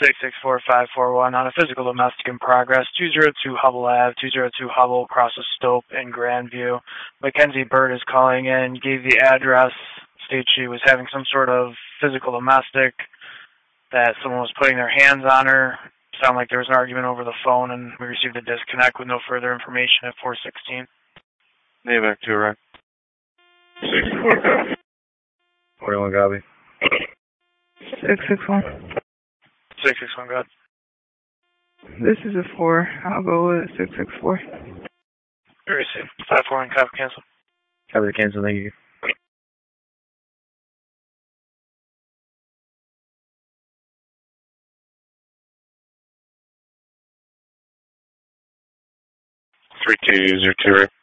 664-541 on a physical domestic in progress, 202 Hubble Ave, 202 Hubble, across the Stope in Grandview. Mackenzie Bird is calling in, gave the address, states she was having some sort of physical domestic, that someone was putting their hands on her. Sounded like there was an argument over the phone, and we received a disconnect with no further information at 416. Name back to right. 41 copy. 661. 661, go ahead. This is a 4. I'll go with 664. Received. 541, copy, cancel. Copy the cancel, thank you. Three 202 right.